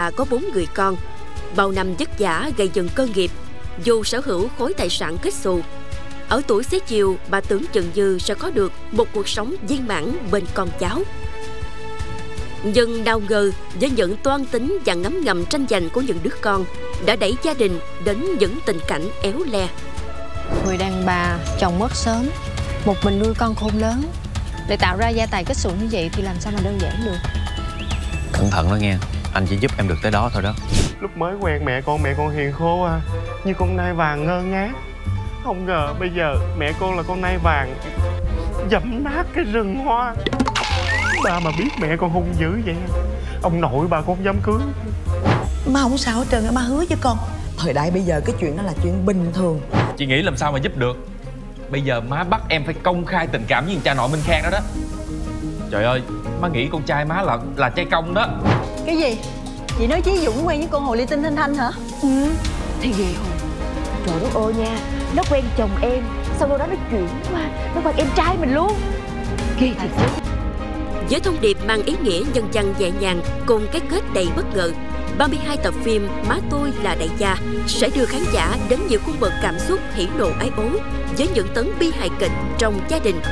bà có 4 người con. Bao năm vất vả gây dựng cơ nghiệp, dù sở hữu khối tài sản kết xù. Ở tuổi xế chiều, bà tưởng chừng như sẽ có được một cuộc sống viên mãn bên con cháu. Nhưng nào ngờ với những toan tính và ngấm ngầm tranh giành của những đứa con đã đẩy gia đình đến những tình cảnh éo le. Người đàn bà chồng mất sớm, một mình nuôi con khôn lớn, để tạo ra gia tài kết xù như vậy thì làm sao mà đơn giản được. Cẩn thận đó nghe, anh chỉ giúp em được tới đó thôi đó. Lúc mới quen mẹ con hiền khô à, như con nai vàng ngơ ngác. Không ngờ bây giờ mẹ con là con nai vàng dẫm nát cái rừng hoa. Ba mà biết mẹ con hung dữ vậy, ông nội bà con không dám cưới. Má không sao hết trơn, má hứa với con. Thời đại bây giờ cái chuyện đó là chuyện bình thường. Chị nghĩ làm sao mà giúp được. Bây giờ má bắt em phải công khai tình cảm với cha nội Minh Khang đó đó. Trời ơi, má nghĩ con trai má là trai công đó. Cái gì? Chị nói Chí Dũng quen với con hồ ly tinh Thanh Thanh hả? Thì ghê hồn. Trời đất ơi nha, nó quen chồng em, sau đó nó chuyển qua, nó quen em trai mình luôn. Ghê thiệt chứ. Với thông điệp mang ý nghĩa nhân văn nhẹ nhàng cùng cái kết đầy bất ngờ, 32 tập phim Má Tôi Là Đại Gia sẽ đưa khán giả đến nhiều cung bậc cảm xúc hỉ nộ ái ố với những tấn bi hài kịch trong gia đình.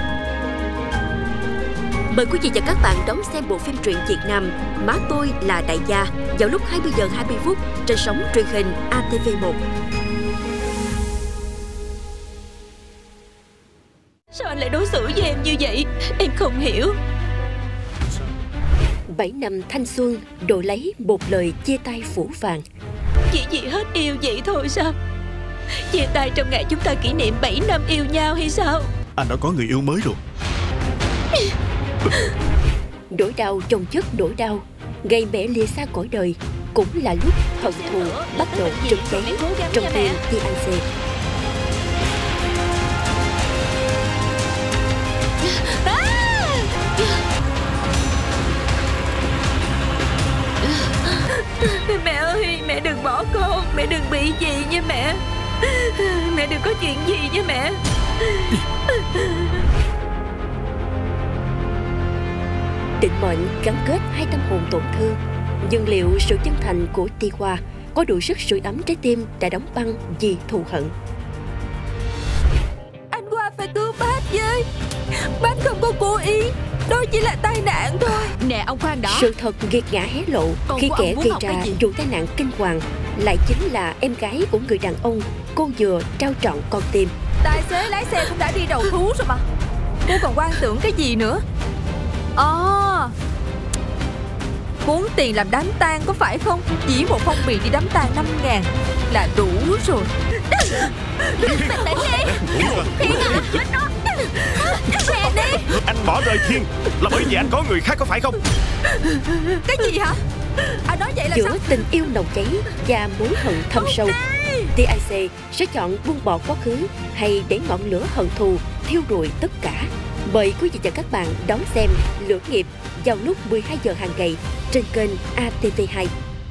Mời quý vị và các bạn đón xem bộ phim truyện Việt Nam Má Tôi Là Đại Gia vào lúc 20 giờ 20 phút trên sóng truyền hình ATV1. Sao anh lại đối xử với em như vậy? Em không hiểu. 7 năm thanh xuân đổi lấy một lời chia tay phũ phàng. Chỉ vì hết yêu vậy thôi sao? Chia tay trong ngày chúng ta kỷ niệm 7 năm yêu nhau hay sao? Anh đã có người yêu mới rồi. Nỗi đau chồng chất nỗi đau, gây mẹ lìa xa cõi đời cũng là lúc hận thù bắt đầu trực cháy trong tim TNC. Mẹ ơi, mẹ đừng bỏ con, mẹ đừng bị gì nha mẹ. Mẹ đừng có chuyện gì nha mẹ. Định mệnh gắn kết hai tâm hồn tổn thương, nhưng liệu sự chân thành của Tiwa có đủ sức sưởi ấm trái tim đã đóng băng vì thù hận? Anh qua phải cứu bác với. Bác không có cố ý, đó chỉ là tai nạn thôi. Nè ông khoan đó. Sự thật nghiệt ngã hé lộ khi kẻ gây ra vụ tai nạn kinh hoàng lại chính là em gái của người đàn ông cô vừa trao trọn con tim. Tài xế lái xe cũng đã đi đầu thú rồi mà. Cô còn quan tưởng cái gì nữa? Muốn tiền làm đám tang có phải không? Chỉ một phong bì đi đám tang 5.000 là đủ rồi. Bình tĩnh đi. Thiên à, chết nó. Xe đi. Anh bỏ rơi Thiên là bởi vì anh có người khác có phải không? Cái gì hả? Anh nói vậy là giữa sao? Tình yêu nồng cháy và mối hận thâm sâu, TIC sẽ chọn buông bỏ quá khứ hay để ngọn lửa hận thù thiêu rụi tất cả? Mời quý vị và các bạn đón xem Lửa Nghiệp vào lúc 12 giờ hàng ngày trên kênh ATV2.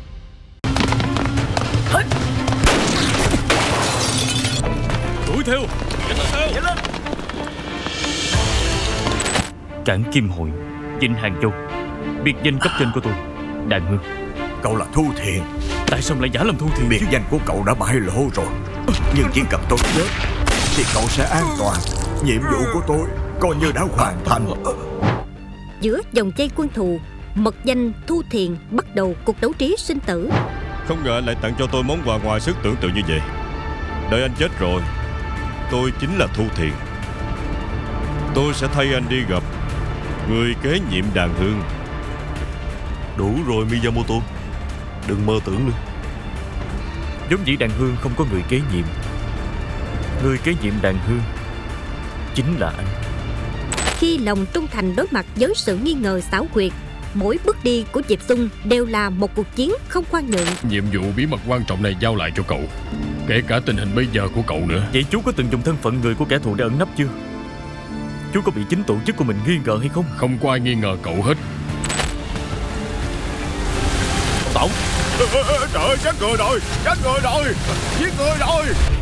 Đuổi theo. Nhanh lên. Cảng Kim Hội, Vinh Hàng Châu. Biệt danh cấp trên của tôi, Đàn Hương. Cậu là Thu Thiền. Tại sao lại giả làm Thu Thiền? Biệt danh của cậu đã bại lộ rồi. Nhưng chỉ cần tôi chết thì cậu sẽ an toàn. Nhiệm vụ của tôi coi như đã hoàn thành. Giữa dòng dây quân thù, mật danh Thu Thiền bắt đầu cuộc đấu trí sinh tử. Không ngờ anh lại tặng cho tôi món quà ngoài sức tưởng tượng như vậy. Đợi anh chết rồi, tôi chính là Thu Thiền. Tôi sẽ thay anh đi gặp người kế nhiệm Đàn Hương. Đủ rồi Miyamoto, đừng mơ tưởng nữa. Giống dĩ Đàn Hương không có người kế nhiệm. Người kế nhiệm Đàn Hương chính là anh. Khi lòng trung thành đối mặt với sự nghi ngờ xảo quyệt, mỗi bước đi của Diệp Xung đều là một cuộc chiến không khoan nhượng. Nhiệm vụ bí mật quan trọng này giao lại cho cậu, kể cả tình hình bây giờ của cậu nữa. Vậy chú có từng dùng thân phận người của kẻ thù để ẩn nấp chưa? Chú có bị chính tổ chức của mình nghi ngờ hay không? Không có ai nghi ngờ cậu hết. Tổng. Trời ơi, chết người rồi, giết người rồi.